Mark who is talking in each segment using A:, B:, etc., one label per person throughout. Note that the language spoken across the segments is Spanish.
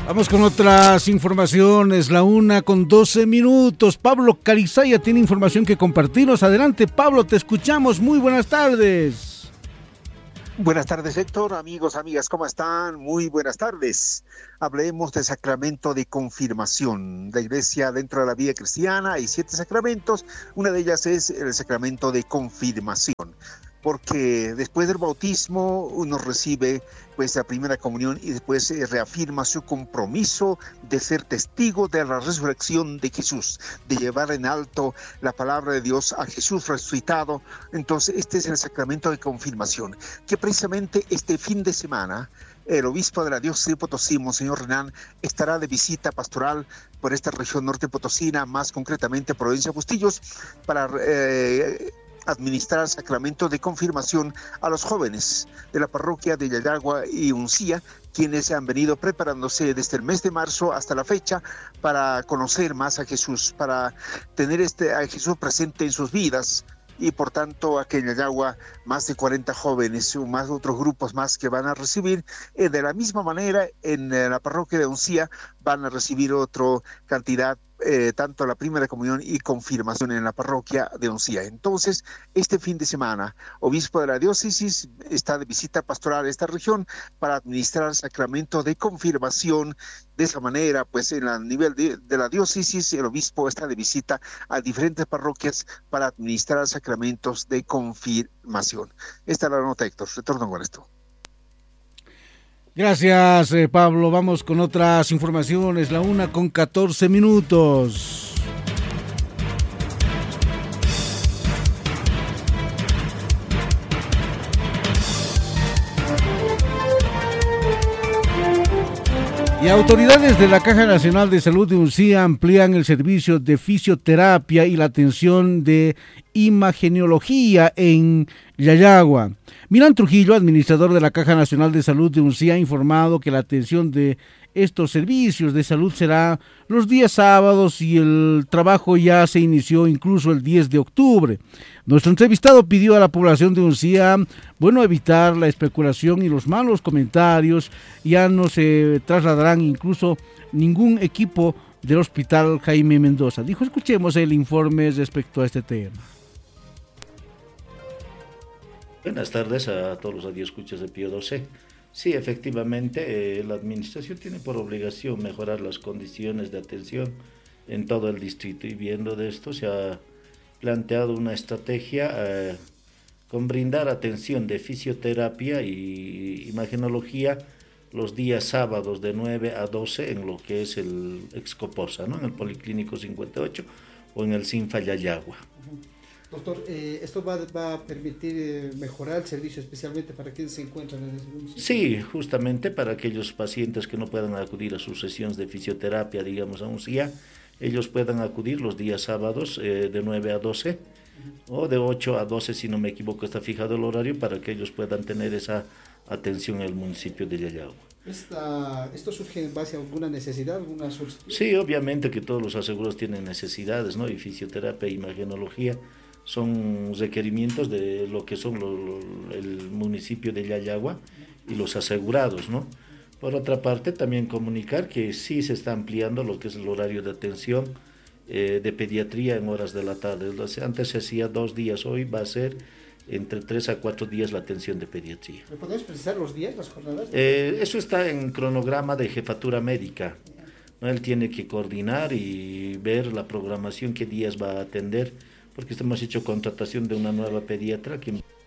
A: Vamos con otras informaciones, la 1:12. Pablo Carizaya tiene información que compartirnos. Adelante, Pablo, te escuchamos. Muy buenas tardes.
B: Buenas tardes, Héctor. Amigos, amigas, ¿cómo están? Muy buenas tardes. Hablemos del sacramento de confirmación. La iglesia, dentro de la vida cristiana, hay 7 sacramentos. Una de ellas es el sacramento de confirmación, porque después del bautismo uno recibe pues la primera comunión y después reafirma su compromiso de ser testigo de la resurrección de Jesús, de llevar en alto la palabra de Dios a Jesús resucitado. Entonces este es el sacramento de confirmación, que precisamente este fin de semana el obispo de la diócesis de Potosí, Monseñor Renan, estará de visita pastoral por esta región norte potosina, más concretamente provincia de Bustillos, para administrar sacramento de confirmación a los jóvenes de la parroquia de Yayagua y Uncía, quienes han venido preparándose desde el mes de marzo hasta la fecha para conocer más a Jesús, para tener a Jesús presente en sus vidas. Y por tanto aquí en Yayagua más de 40 jóvenes o más otros grupos más que van a recibir. De la misma manera en la parroquia de Uncía van a recibir otra cantidad, tanto la primera comunión y confirmación en la parroquia de Uncía. Entonces este fin de semana obispo de la diócesis está de visita pastoral a esta región para administrar sacramento de confirmación. De esa manera, pues en el nivel de la diócesis, el obispo está de visita a diferentes parroquias para administrar sacramentos de confirmación. Esta es la nota, Héctor. Retorno con esto.
A: Gracias, Pablo. Vamos con otras informaciones, la 1:14. Y autoridades de la Caja Nacional de Salud de Uncía amplían el servicio de fisioterapia y la atención de imagenología en Yayagua. Milán Trujillo, administrador de la Caja Nacional de Salud de Uncía, ha informado que la atención de estos servicios de salud será los días sábados y el trabajo ya se inició incluso el 10 de octubre. Nuestro entrevistado pidió a la población de Uncía, evitar la especulación y los malos comentarios. Ya no se trasladarán incluso ningún equipo del Hospital Jaime Mendoza. Dijo, escuchemos el informe respecto a este tema.
C: Buenas tardes a todos los radioescuchas de Pío XII. Sí, efectivamente, la administración tiene por obligación mejorar las condiciones de atención en todo el distrito, y viendo de esto se ha planteado una estrategia con brindar atención de fisioterapia y imagenología los días sábados de 9 a 12 en lo que es el Excoposa, ¿no? En el Policlínico 58 o en el Sinfa Yayagua.
D: Doctor, ¿esto va a permitir mejorar el servicio especialmente para quienes se encuentran en ese municipio?
C: Sí, justamente para aquellos pacientes que no puedan acudir a sus sesiones de fisioterapia, digamos, a Uncía, ellos puedan acudir los días sábados de 9 a 12 o de 8 a 12, si no me equivoco, está fijado el horario para que ellos puedan tener esa atención en el municipio de Yayagua.
D: ¿Esto surge en base a alguna necesidad, alguna solicitud?
C: Sí, obviamente que todos los aseguros tienen necesidades, ¿no? Y fisioterapia e imagenología son requerimientos de lo que son el municipio de Yayagua y los asegurados, ¿no? Por otra parte, también comunicar que sí se está ampliando lo que es el horario de atención de pediatría en horas de la tarde. Antes se hacía 2 días, hoy va a ser entre 3 a 4 días la atención de pediatría.
D: ¿Me podemos precisar los días, las jornadas?
C: Eso está en cronograma de jefatura médica, ¿no? Él tiene que coordinar y ver la programación, qué días va a atender, porque hemos hecho contratación de una nueva pediatra.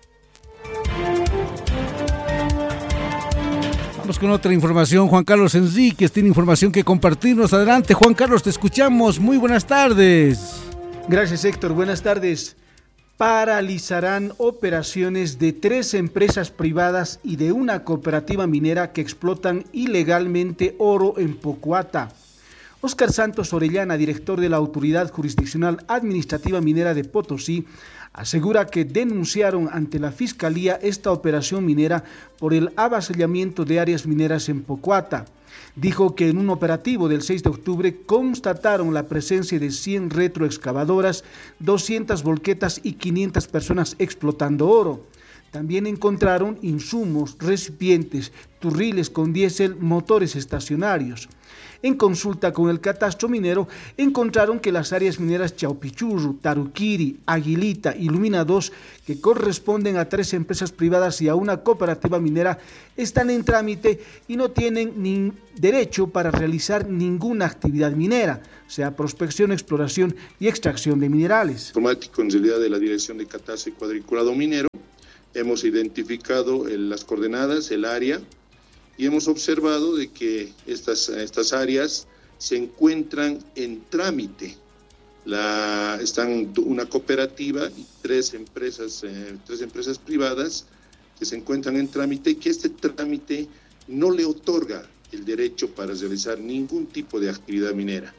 A: Vamos con otra información. Juan Carlos Enríquez tiene información que compartirnos. Adelante, Juan Carlos, te escuchamos. Muy buenas tardes.
E: Gracias, Héctor. Buenas tardes. Paralizarán operaciones de 3 empresas privadas y de una cooperativa minera que explotan ilegalmente oro en Pocuata. Óscar Santos Orellana, director de la Autoridad Jurisdiccional Administrativa Minera de Potosí, asegura que denunciaron ante la Fiscalía esta operación minera por el avasallamiento de áreas mineras en Pocuata. Dijo que en un operativo del 6 de octubre constataron la presencia de 100 retroexcavadoras, 200 volquetas y 500 personas explotando oro. También encontraron insumos, recipientes, turriles con diésel, motores estacionarios. En consulta con el catastro minero, encontraron que las áreas mineras Chaupichurru, Taruquiri, Aguilita y Lumina 2, que corresponden a 3 empresas privadas y a una cooperativa minera, están en trámite y no tienen derecho para realizar ninguna actividad minera, sea prospección, exploración y extracción de minerales.
F: Informático en realidad de la Dirección de Catastro y Cuadriculado Minero, hemos identificado las coordenadas, el área, y hemos observado de que estas áreas se encuentran en trámite. Están una cooperativa y 3 empresas privadas que se encuentran en trámite y que este trámite no le otorga el derecho para realizar ningún tipo de actividad minera.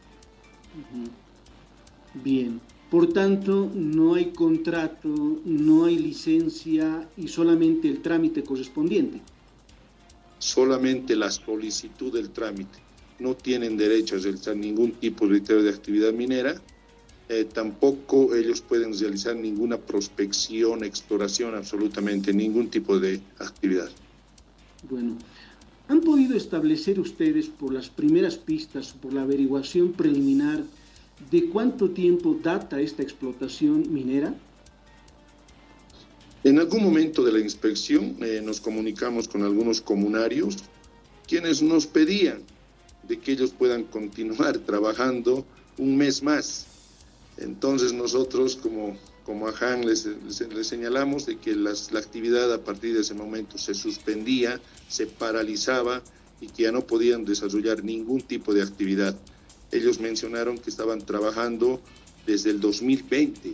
E: Bien, por tanto, no hay contrato, no hay licencia y solamente el trámite correspondiente.
F: Solamente la solicitud del trámite. No tienen derecho a realizar ningún tipo de actividad minera, tampoco ellos pueden realizar ninguna prospección, exploración, absolutamente ningún tipo de actividad.
E: Bueno, ¿han podido establecer ustedes por las primeras pistas, por la averiguación preliminar, de cuánto tiempo data esta explotación minera?
F: En algún momento de la inspección nos comunicamos con algunos comunarios quienes nos pedían de que ellos puedan continuar trabajando un mes más. Entonces nosotros como AJAN les señalamos de que la actividad a partir de ese momento se suspendía, se paralizaba y que ya no podían desarrollar ningún tipo de actividad. Ellos mencionaron que estaban trabajando desde el 2020.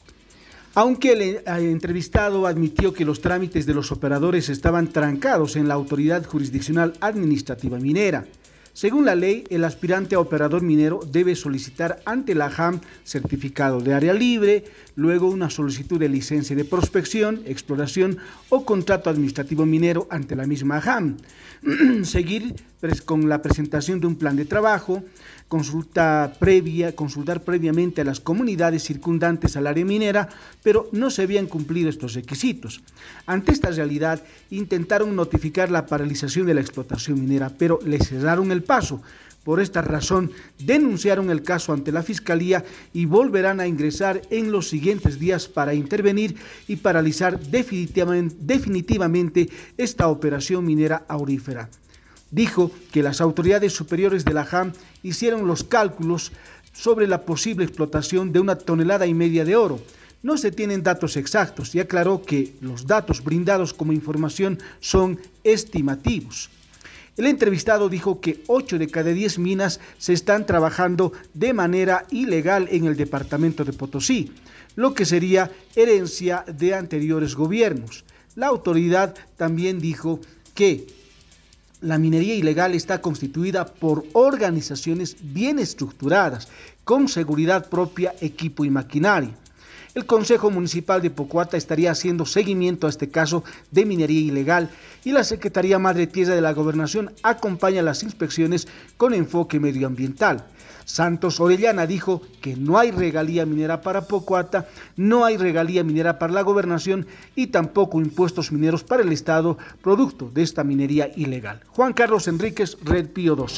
E: Aunque el entrevistado admitió que los trámites de los operadores estaban trancados en la Autoridad Jurisdiccional Administrativa Minera. Según la ley, el aspirante a operador minero debe solicitar ante la AJAM certificado de área libre, luego una solicitud de licencia de prospección, exploración o contrato administrativo minero ante la misma AJAM, seguir con la presentación de un plan de trabajo, consultar previamente a las comunidades circundantes al área minera, pero no se habían cumplido estos requisitos. Ante esta realidad, intentaron notificar la paralización de la explotación minera, pero le cerraron el paso. Por esta razón, denunciaron el caso ante la Fiscalía y volverán a ingresar en los siguientes días para intervenir y paralizar definitivamente esta operación minera aurífera. Dijo que las autoridades superiores de la AJAM hicieron los cálculos sobre la posible explotación de 1,5 toneladas de oro. No se tienen datos exactos y aclaró que los datos brindados como información son estimativos. El entrevistado dijo que 8 de cada 10 minas se están trabajando de manera ilegal en el departamento de Potosí, lo que sería herencia de anteriores gobiernos. La autoridad también dijo que la minería ilegal está constituida por organizaciones bien estructuradas, con seguridad propia, equipo y maquinaria. El Consejo Municipal de Pocuata estaría haciendo seguimiento a este caso de minería ilegal y la Secretaría Madre Tierra de la Gobernación acompaña las inspecciones con enfoque medioambiental. Santos Orellana dijo que no hay regalía minera para Pocuata, no hay regalía minera para la Gobernación y tampoco impuestos mineros para el Estado, producto de esta minería ilegal. Juan Carlos Enríquez, Red Pío 12.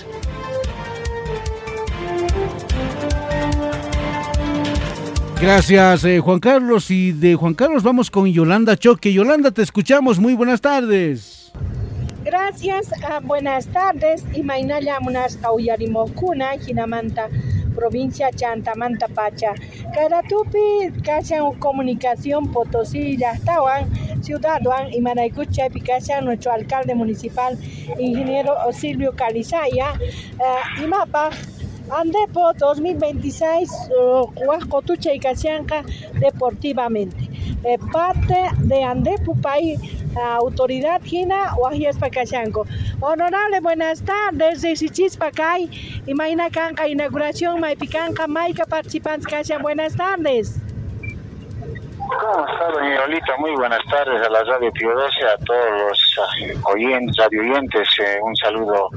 A: Gracias, Juan Carlos. Y de Juan Carlos vamos con Yolanda Choque. Yolanda, te escuchamos. Muy buenas tardes.
G: Gracias, buenas tardes. Imaynalla munasqa uyarimukuna hinamanta provincia Chantamanta Pacha. Karatupi kashan comunicación Potosí llaqtawan ciudadwan imanaykuchaypi kashan nuestro alcalde municipal ingeniero Silvio Calizaya imapaq Andepo 2026 Huascotucha y Casianca deportivamente. Parte de Andepo país autoridad Gina Huajiaspa Casianco. Honorable, buenas tardes. Desichispa Kai y Maina Canca inauguración Maipicanca Maica participantes Casian. Buenas tardes.
H: ¿Cómo está, doña Lolita? Muy buenas tardes a la Radio Pío 12, a todos los radio oyentes. Un saludo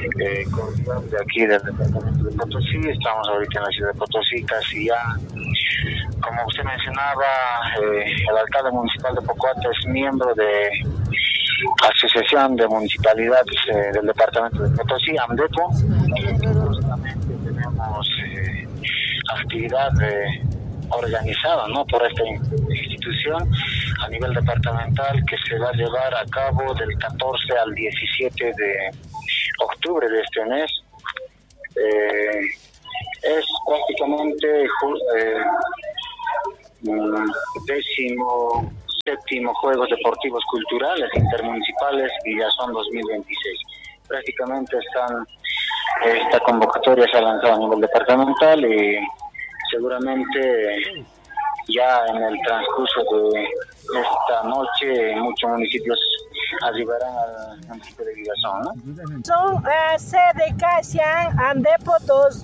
H: cordial de aquí del departamento de Potosí. Estamos ahorita en la ciudad de Potosí, casi ya Como usted mencionaba, el alcalde municipal de Pocuata es miembro de Asociación de Municipalidades del Departamento de Potosí, AMDEPO. Justamente tenemos actividad organizada, ¿no?, por esta institución a nivel departamental, que se va a llevar a cabo del 14 al 17 de octubre de este mes. Es prácticamente 17º Juegos Deportivos Culturales Intermunicipales Villazón 2026. Prácticamente esta convocatoria se ha lanzado a nivel departamental y seguramente ya en el transcurso de esta noche muchos municipios arribarán al municipio de Villazón, ¿no?
G: Son sede Casian Andepo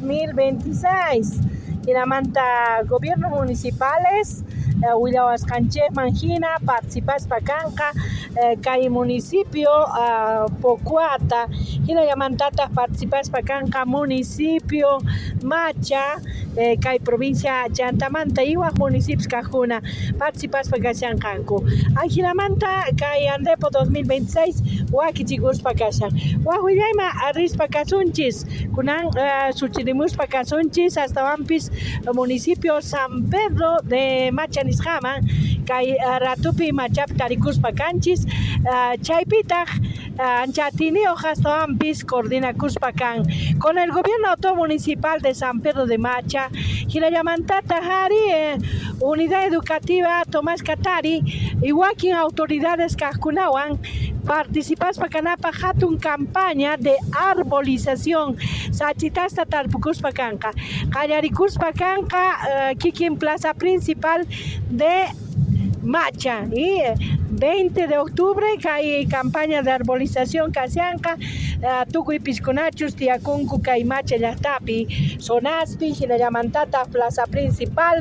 G: 2026. Y la manta gobiernos municipales, Huilahuas Canché, Mangina, participas Pacanca, Cay municipio, Pocuata, y la llamantatas participas Pacanca, municipio, Macha, Cay provincia Chantamanta, Iguas municipios Cajuna, participas Pacasan Canco. Aquí la manta, Cay Andepo 2026, Huaquichicus Pacasan. Huahuilaima, Arris Pacasunchis, Kunan, Suchirimus Pacasunchis, hasta Vampis, municipio San Pedro de Machanisjama, Kay Ratupi Machap Taricuspa Canchis, Chaypitach, Anchatinio Jastoampis, Coordina Cuspacan, con el gobierno automunicipal de San Pedro de Macha, Gilayamantata Hari, Unidad Educativa Tomás Catari, igual que autoridades Cascunawan, participas para Canapa Hatun campaña de arbolización. Sachitasta Tarpucuspa Canca, Callaricuspa Canca, Kikin Plaza Principal de Macha, y 20 de octubre hay campaña de arbolización Casianca, Tucuy Pisconachus, Tiacuncu, Caimacha, Yastapi, Sonaspi, Ginayamantata, Plaza Principal,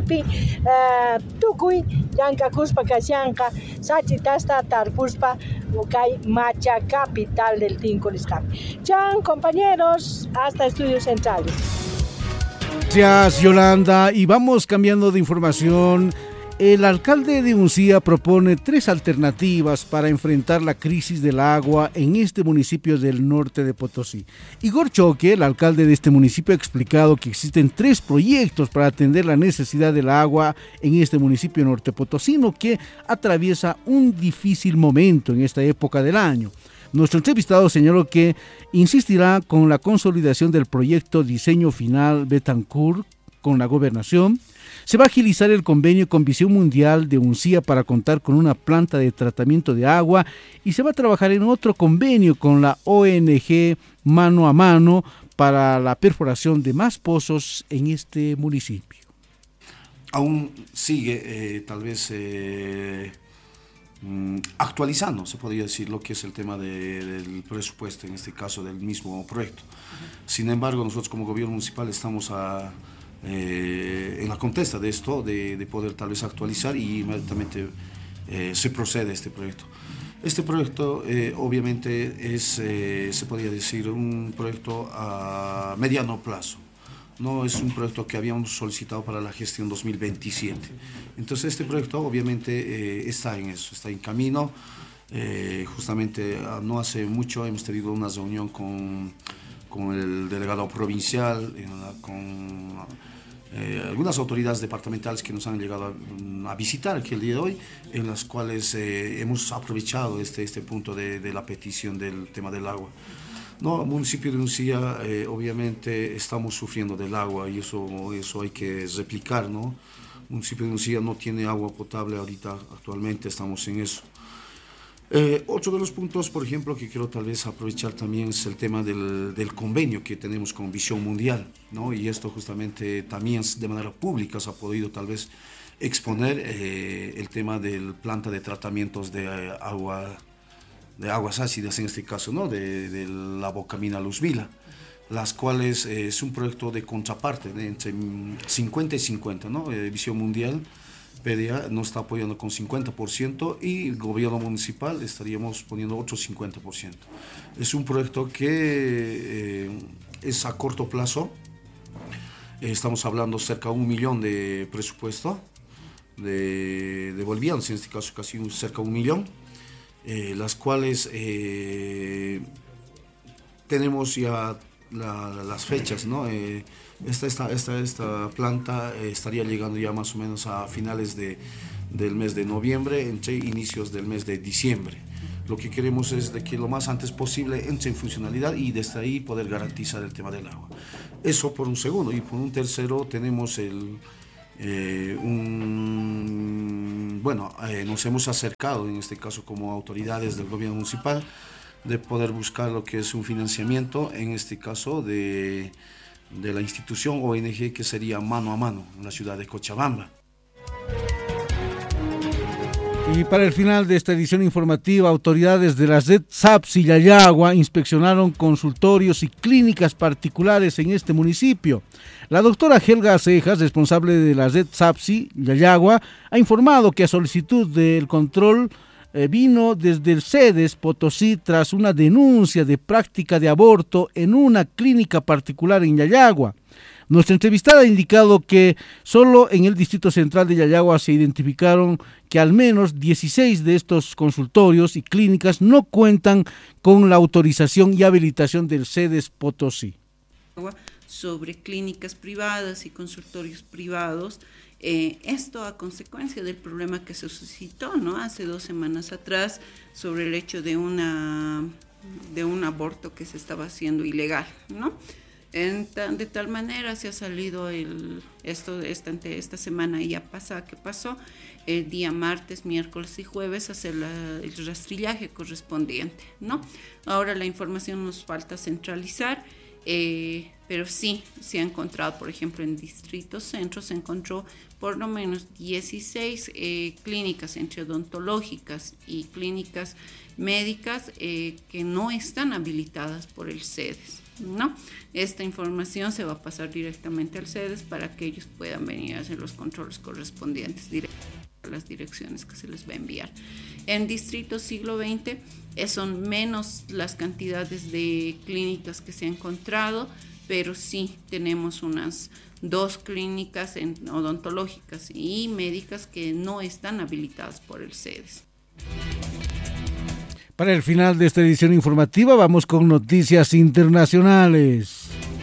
G: Tucuy, Yanca Cuspa Casianca, Sachitasta Tarpuspa, Ucay Macha, capital del Tincoliscapi. Chan, compañeros, hasta Estudios Centrales.
A: Gracias, Yolanda. Y vamos cambiando de información. El alcalde de Uncía propone 3 alternativas para enfrentar la crisis del agua en este municipio del norte de Potosí. Igor Choque, el alcalde de este municipio, ha explicado que existen 3 proyectos para atender la necesidad del agua en este municipio norte potosino que atraviesa un difícil momento en esta época del año. Nuestro entrevistado señaló que insistirá con la consolidación del proyecto Diseño Final Betancourt con la gobernación. Se va a agilizar el convenio con Visión Mundial de Uncía para contar con una planta de tratamiento de agua y se va a trabajar en otro convenio con la ONG Mano a Mano para la perforación de más pozos en este municipio.
I: Aún sigue tal vez actualizando, se podría decir, lo que es el tema del presupuesto, en este caso del mismo proyecto. Sin embargo, nosotros como gobierno municipal estamos en la contesta de esto, de poder tal vez actualizar y inmediatamente se procede a este proyecto. Este proyecto obviamente es, se podría decir, un proyecto a mediano plazo. No es un proyecto que habíamos solicitado para la gestión 2027. Entonces este proyecto obviamente está en eso, está en camino. Justamente no hace mucho hemos tenido una reunión con el delegado provincial, con algunas autoridades departamentales que nos han llegado a visitar aquí el día de hoy, en las cuales hemos aprovechado este punto de la petición del tema del agua. No, el municipio de Uncía obviamente estamos sufriendo del agua y eso hay que replicar, ¿no? El municipio de Uncía no tiene agua potable ahorita, actualmente estamos en eso. Otro de los puntos, por ejemplo, que quiero tal vez aprovechar también es el tema del convenio que tenemos con Visión Mundial, ¿no? Y esto justamente también de manera pública se ha podido tal vez exponer el tema del planta de tratamientos de aguas ácidas, en este caso, ¿no? de la Bocamina Luz Vila, las cuales es un proyecto de contraparte, entre 50 y 50, ¿no? Visión Mundial PDA nos está apoyando con 50% y el gobierno municipal estaríamos poniendo otro 50%. Es un proyecto que es a corto plazo, estamos hablando cerca de 1 millón de presupuesto de bolivianos, en este caso casi cerca de 1 millón, las cuales tenemos ya las fechas, ¿no? Esta planta estaría llegando ya más o menos a finales del mes de noviembre, entre inicios del mes de diciembre. Lo que queremos es de que lo más antes posible entre en funcionalidad y desde ahí poder garantizar el tema del agua. Eso por un segundo. Y por un tercero tenemos nos hemos acercado, en este caso como autoridades del gobierno municipal, de poder buscar lo que es un financiamiento, en este caso de la institución ONG que sería Mano a Mano en la ciudad de Cochabamba.
A: Y para el final de esta edición informativa, autoridades de la ZET SAPSI Yayagua inspeccionaron consultorios y clínicas particulares en este municipio. La doctora Helga Cejas, responsable de la ZET SAPSI Yayagua, ha informado que a solicitud del control vino desde el CEDES Potosí tras una denuncia de práctica de aborto en una clínica particular en Yayagua. Nuestra entrevistada ha indicado que solo en el Distrito Central de Yayagua se identificaron que al menos 16 de estos consultorios y clínicas no cuentan con la autorización y habilitación del CEDES Potosí.
J: Sobre clínicas privadas y consultorios privados, esto a consecuencia del problema que se suscitó, ¿no?, hace 2 semanas atrás sobre el hecho de un aborto que se estaba haciendo ilegal, ¿no? De tal manera se ha salido esta semana ya pasada que pasó, el día martes, miércoles y jueves, hacer el rastrillaje correspondiente, ¿no? Ahora la información nos falta centralizar, pero sí se ha encontrado, por ejemplo, en Distrito Centro se encontró por lo menos 16 clínicas entre odontológicas y clínicas médicas que no están habilitadas por el CEDES, ¿no? Esta información se va a pasar directamente al CEDES para que ellos puedan venir a hacer los controles correspondientes a las direcciones que se les va a enviar. En Distrito Siglo XX son menos las cantidades de clínicas que se han encontrado, pero sí tenemos unas 2 clínicas odontológicas y médicas que no están habilitadas por el CEDES.
A: Para el final de esta edición informativa vamos con noticias internacionales.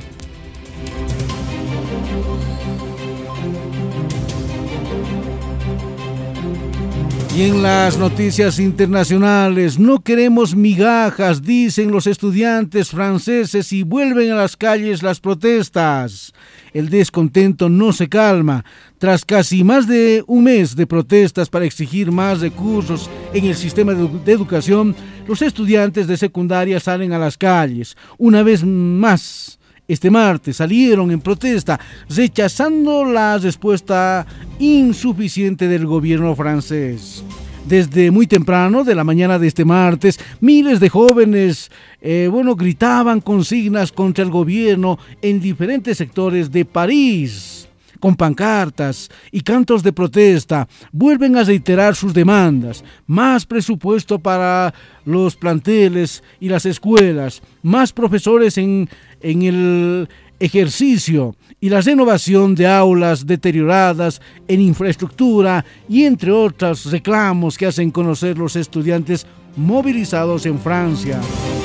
A: Y en las noticias internacionales, no queremos migajas, dicen los estudiantes franceses y vuelven a las calles las protestas. El descontento no se calma. Tras casi más de un mes de protestas para exigir más recursos en el sistema de educación, los estudiantes de secundaria salen a las calles. Una vez más, este martes salieron en protesta, rechazando la respuesta insuficiente del gobierno francés. Desde muy temprano de la mañana de este martes, miles de jóvenes gritaban consignas contra el gobierno en diferentes sectores de París. Con pancartas y cantos de protesta, vuelven a reiterar sus demandas: más presupuesto para los planteles y las escuelas, más profesores en el ejercicio y la renovación de aulas deterioradas en infraestructura y entre otros reclamos que hacen conocer los estudiantes movilizados en Francia.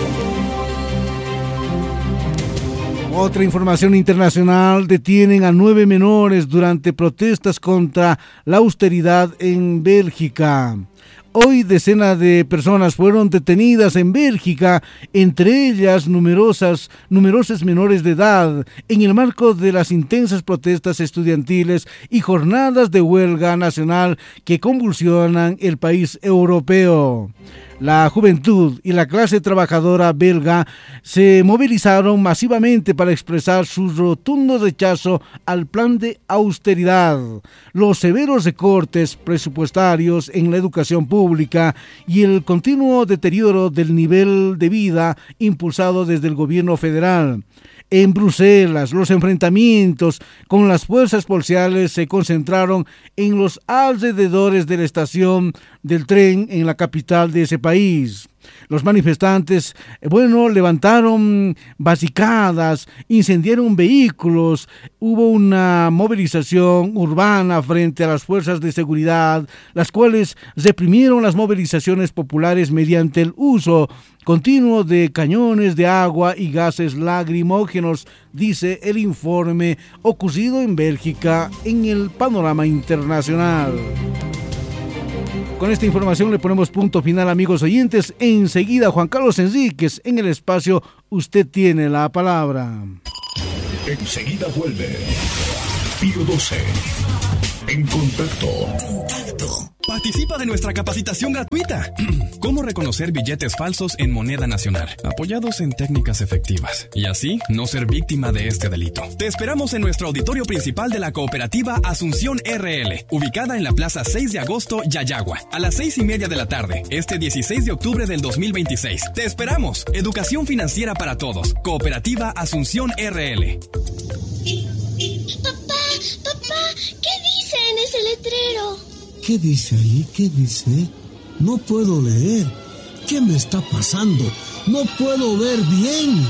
A: Otra información internacional: detienen a 9 menores durante protestas contra la austeridad en Bélgica. Hoy decenas de personas fueron detenidas en Bélgica, entre ellas numerosos menores de edad, en el marco de las intensas protestas estudiantiles y jornadas de huelga nacional que convulsionan el país europeo. La juventud y la clase trabajadora belga se movilizaron masivamente para expresar su rotundo rechazo al plan de austeridad, los severos recortes presupuestarios en la educación pública y el continuo deterioro del nivel de vida impulsado desde el gobierno federal. En Bruselas, los enfrentamientos con las fuerzas policiales se concentraron en los alrededores de la estación del tren en la capital de ese país. Los manifestantes, levantaron barricadas, incendiaron vehículos, hubo una movilización urbana frente a las fuerzas de seguridad, las cuales reprimieron las movilizaciones populares mediante el uso continuo de cañones de agua y gases lacrimógenos, dice el informe ocurrido en Bélgica en el panorama internacional. Con esta información le ponemos punto final, amigos oyentes. Enseguida, Juan Carlos Enríquez en el espacio Usted tiene la palabra.
K: Enseguida vuelve Pío 12 en contacto.
L: Participa de nuestra capacitación gratuita. ¿Cómo reconocer billetes falsos en moneda nacional? Apoyados en técnicas efectivas. Y así no ser víctima de este delito. Te esperamos en nuestro auditorio principal de la cooperativa Asunción RL, ubicada en la Plaza 6 de Agosto, Yayagua, a las 6:30 de la tarde, este 16 de octubre del 2026. Te esperamos. Educación financiera para todos. Cooperativa Asunción RL.
M: Papá, ¿qué dice en ese letrero?
N: ¿Qué dice ahí? ¿Qué dice? No puedo leer. ¿Qué me está pasando? No puedo ver bien.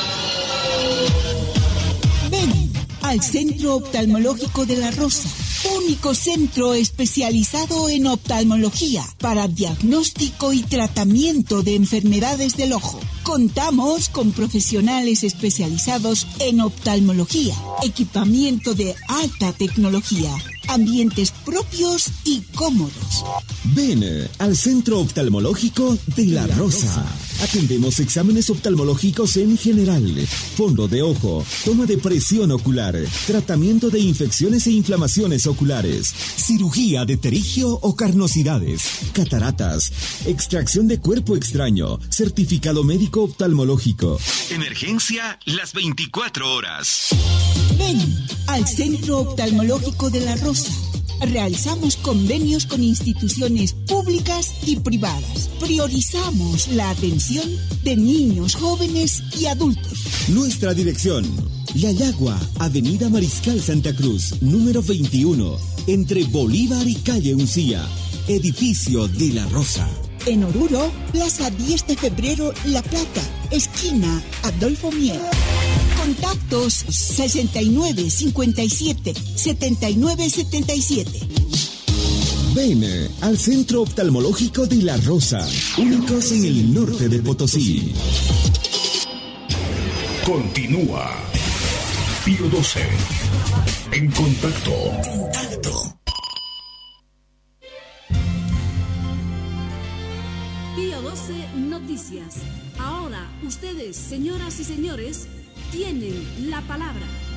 O: Ven al Centro Oftalmológico de La Rosa, único centro especializado en oftalmología para diagnóstico y tratamiento de enfermedades del ojo. Contamos con profesionales especializados en oftalmología, equipamiento de alta tecnología, ambientes propios y cómodos.
P: Ven al Centro Oftalmológico de La Rosa. Atendemos exámenes oftalmológicos en general, fondo de ojo, toma de presión ocular, tratamiento de infecciones e inflamaciones oculares, cirugía de terigio o carnosidades, cataratas, extracción de cuerpo extraño, certificado médico oftalmológico.
Q: Emergencia las 24 horas.
O: Ven al Centro Oftalmológico de La Rosa. Realizamos convenios con instituciones públicas y privadas. Priorizamos la atención de niños, jóvenes y adultos.
P: Nuestra dirección: Yayagua, Avenida Mariscal Santa Cruz, número 21, entre Bolívar y Calle Uncía, edificio de La Rosa.
O: En Oruro, Plaza 10 de Febrero, La Plata, esquina Adolfo Mier. Contactos 69 57 79 77.
P: Ven al Centro Oftalmológico de La Rosa, únicos en el norte de Potosí.
K: Continúa Pío 12 en contacto.
R: Pío 12 Noticias. Ahora ustedes, señoras y señores, tienen la palabra.